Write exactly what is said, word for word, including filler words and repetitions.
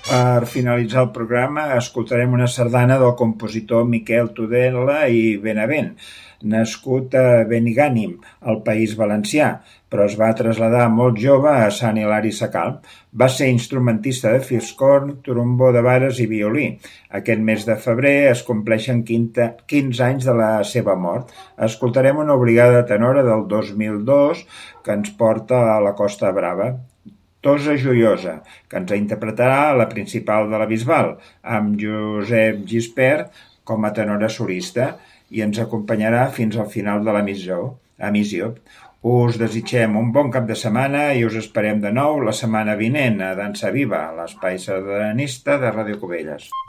Per finalitzar el programa escoltarem una sardana del compositor Miquel Tudela i Benavent, nascut a Benigànim, al País Valencià, però es va traslladar molt jove a Sant Hilari Sacalm. Va ser instrumentista de fiscorn, trombó de vares i violí. Aquest mes de febrer es compleixen quinze anys de la seva mort. Escoltarem una brigada tenora del dos mil dos que ens porta a la Costa Brava. Tosa Joiosa, que ens interpretarà la principal de la Bisbal, amb Josep Gispert com a tenora solista, i ens acompanyarà fins al final de l'emissió. Us desitgem un bon cap de setmana i us esperem de nou la setmana vinent a Dansa Viva, l'espai sardanista de Ràdio Cubelles.